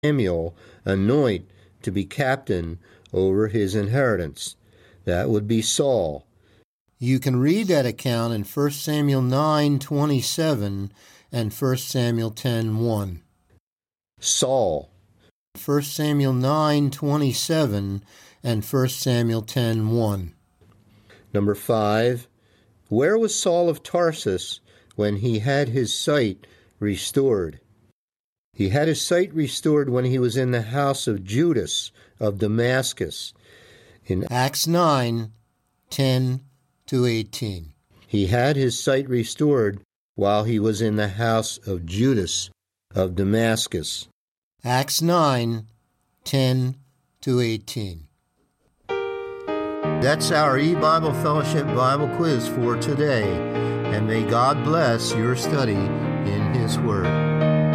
Samuel anoint to be captain over his inheritance. That would be Saul. You can read that account in 1 Samuel 9:27 and 1 Samuel 10:1. Saul. 1 Samuel 9:27 and 1 Samuel 10:1. Number 5. Where was Saul of Tarsus when he had his sight restored? He had his sight restored when he was in the house of Judas of Damascus. In Acts 9:10-18. He had his sight restored while he was in the house of Judas of Damascus. Acts 9:10-18. That's our E-Bible Fellowship Bible quiz for today, and may God bless your study in His Word.